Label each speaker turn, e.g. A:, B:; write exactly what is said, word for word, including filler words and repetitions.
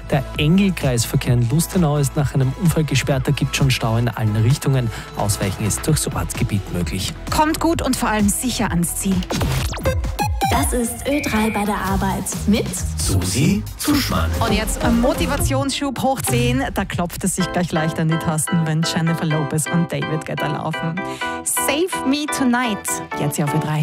A: Der Engelkreisverkehr in Lustenau ist nach einem Unfall gesperrt. Da gibt es schon Stau in allen Richtungen. Ausweichen ist durchs Ortsgebiet möglich.
B: Kommt gut und vor allem sicher ans Ziel.
C: Das ist Ö drei bei der Arbeit mit
D: Susi Zuschmann.
B: Und jetzt ein Motivationsschub hoch zehn. Da klopft es sich gleich leicht an die Tasten, wenn Jennifer Lopez und David Guetta laufen. Save Me Tonight. Jetzt hier auf Ö drei.